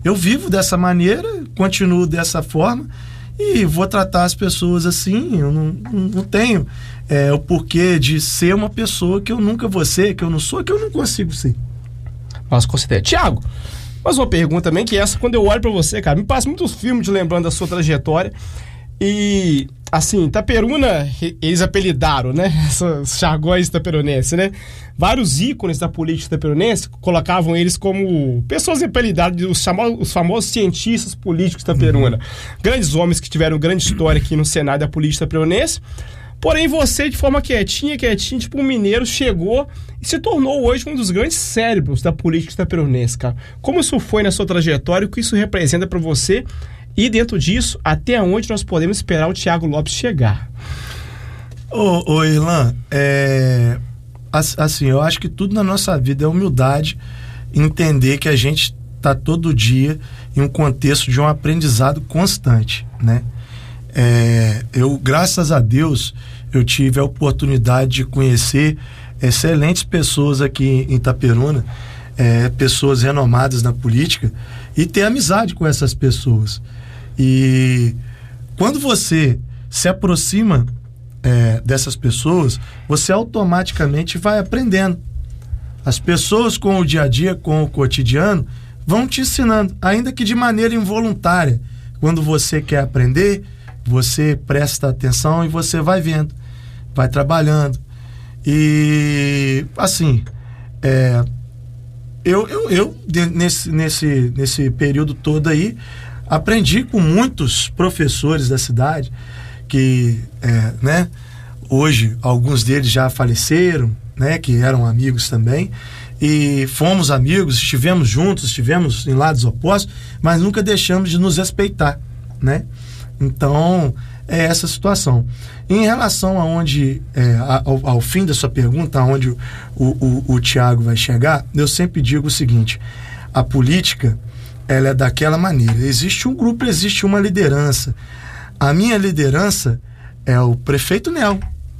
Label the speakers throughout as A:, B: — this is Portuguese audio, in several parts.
A: eu vivo dessa maneira, continuo dessa forma e vou tratar as pessoas assim. Eu não tenho o porquê de ser uma pessoa que eu nunca vou ser, que eu não sou, que eu não consigo ser.
B: Nossa, considera. Tiago, mas uma pergunta também, que essa, quando eu olho pra você, cara, me passa muitos filmes lembrando da sua trajetória. E, assim, Itaperuna, eles apelidaram, né? Esses jargões itaperunenses, né? Vários ícones da política itaperunense colocavam eles como pessoas apelidadas, os famosos cientistas políticos de Itaperuna. Grandes homens que tiveram grande história aqui no cenário da política itaperunense. Porém, você, de forma quietinha, tipo um mineiro, chegou e se tornou hoje um dos grandes cérebros da política itaperunense, cara. Como isso foi na sua trajetória, o que isso representa pra você? E dentro disso, até onde nós podemos esperar o Tiago Lopes chegar?
A: Ô Irlan, assim, eu acho que tudo na nossa vida é humildade, entender que a gente está todo dia em um contexto de um aprendizado constante, né? Eu, graças a Deus, eu tive a oportunidade de conhecer excelentes pessoas aqui em Itaperuna, pessoas renomadas na política, e ter amizade com essas pessoas. E quando você se aproxima dessas pessoas, você automaticamente vai aprendendo. As pessoas, com o dia a dia, com o cotidiano, vão te ensinando, ainda que de maneira involuntária. Quando você quer aprender, você presta atenção e você vai vendo, vai trabalhando. E assim, eu nesse período todo aí, aprendi com muitos professores da cidade que, né, hoje alguns deles já faleceram, né, que eram amigos também, e fomos amigos, estivemos juntos, estivemos em lados opostos, mas nunca deixamos de nos respeitar, né? Então, é essa situação. Em relação ao fim da sua pergunta, aonde o Tiago vai chegar, eu sempre digo o seguinte: a política, ela é daquela maneira. Existe um grupo, existe uma liderança. A minha liderança é o prefeito Nel,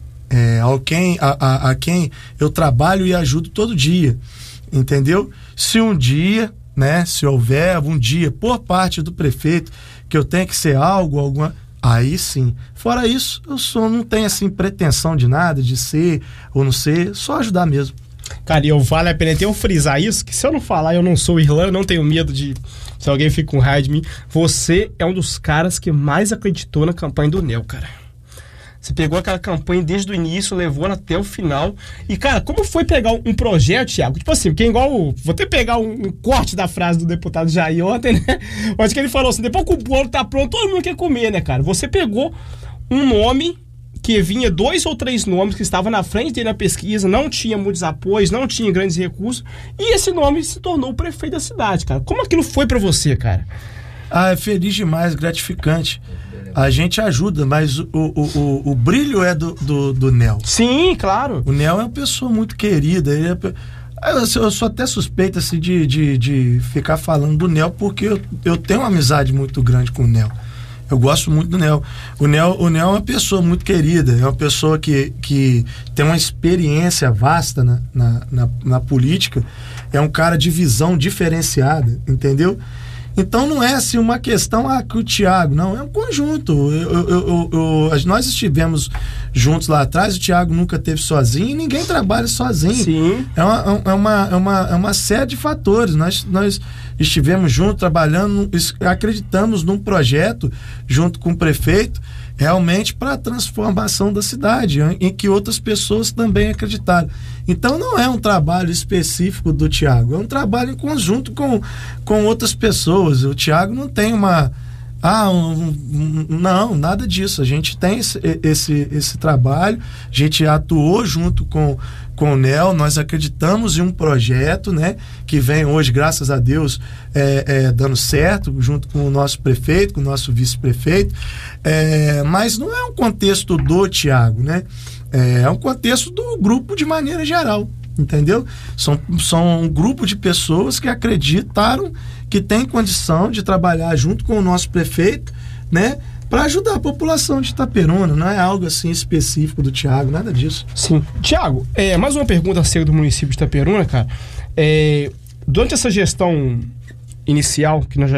A: a quem eu trabalho e ajudo todo dia, entendeu? Se um dia, né, se houver um dia por parte do prefeito que eu tenho que ser alguma, aí sim. Fora isso, eu não tenho assim pretensão de nada, de ser ou não ser, só ajudar mesmo.
B: Cara, e vale a pena até eu frisar isso, que se eu não falar, eu não sou Irlan, eu não tenho medo de, se alguém fica com raiva de mim, você é um dos caras que mais acreditou na campanha do Nel, cara. Você pegou aquela campanha desde o início, levou ela até o final. E, cara, como foi pegar um projeto, Thiago? Tipo assim, porque igual... Vou até pegar um corte da frase do deputado Jair ontem, né? Mas que ele falou assim, depois que o bolo tá pronto, todo mundo quer comer, né, cara? Você pegou um nome que vinha 2 ou 3 nomes que estavam na frente dele na pesquisa, não tinha muitos apoios, não tinha grandes recursos, e esse nome se tornou o prefeito da cidade, cara. Como aquilo foi pra você, cara?
A: É feliz demais, gratificante. A gente ajuda, mas o brilho é do Nel.
B: Sim, claro.
A: O Nel é uma pessoa muito querida. Eu sou até suspeito assim, de ficar falando do Nel, porque eu tenho uma amizade muito grande com o Nel. Eu gosto muito do Nel. O Nel é uma pessoa muito querida, é uma pessoa que tem uma experiência vasta na política, é um cara de visão diferenciada, entendeu? Então não é assim uma questão que o Tiago, não, é um conjunto. Nós estivemos juntos lá atrás, o Tiago nunca esteve sozinho e ninguém trabalha sozinho.
B: Sim.
A: É uma série de fatores. Nós estivemos juntos trabalhando, acreditamos num projeto junto com o prefeito, realmente para a transformação da cidade, em que outras pessoas também acreditaram. Então não é um trabalho específico do Tiago, é um trabalho em conjunto com outras pessoas. O Tiago não tem não, nada disso. A gente tem esse trabalho, a gente atuou junto com o Nel, nós acreditamos em um projeto, né, que vem hoje, graças a Deus, dando certo, junto com o nosso prefeito, com o nosso vice-prefeito, mas não é um contexto do Tiago, né? É um contexto do grupo de maneira geral, entendeu? São um grupo de pessoas que acreditaram que tem condição de trabalhar junto com o nosso prefeito, né, para ajudar a população de Itaperuna. Não é algo assim específico do Tiago, nada disso.
B: Sim. Tiago, mais uma pergunta acerca do município de Itaperuna, cara. Durante essa gestão inicial que nós já